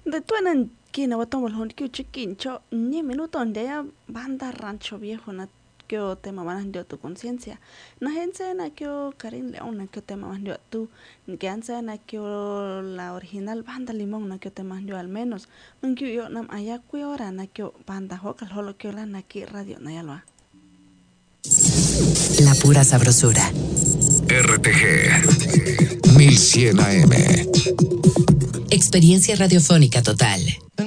De tuenen kina watomol hon kyo chiquincho ni minuto donde ya banda rancho viejo na kyo tema manas dio tu conciencia. Na gente na kyo Karin León na kyo tema más dio tu que anse na kyo la original banda limón na kyo tema dio al menos. Un kyo yo nam aya kyo ora na kyo banda hokal holo kyo la na ki radio na yalwa. La pura sabrosura. RTG 1100 AM. Experiencia radiofónica total.